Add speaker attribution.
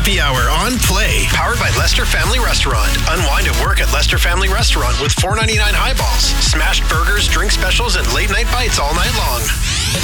Speaker 1: Happy Hour on Play. Powered by Lester Family Restaurant. Unwind at work at Lester Family Restaurant with $4.99 highballs, smashed burgers, drink specials, and late night bites all night long.